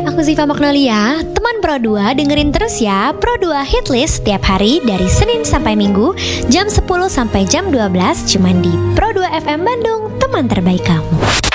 aku Ziva Magnolia. Teman Pro 2, dengerin terus ya Pro 2 Hitlist setiap hari dari Senin sampai Minggu jam 10 sampai jam 12 cuman di Pro 2 FM Bandung, teman terbaik kamu.